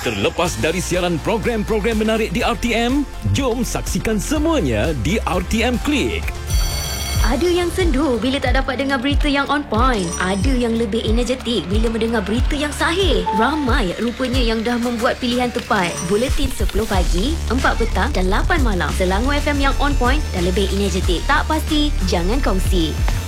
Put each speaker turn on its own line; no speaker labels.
Terlepas dari siaran program-program menarik di RTM, jom saksikan semuanya di RTM Klik.
Ada yang sendu bila tak dapat dengar berita yang on point. Ada yang lebih energetik bila mendengar berita yang sahih. Ramai rupanya yang dah membuat pilihan tepat. Buletin 10 pagi, 4 petang dan 8 malam. Selangor FM yang on point dan lebih energetik. Tak pasti, jangan kongsi.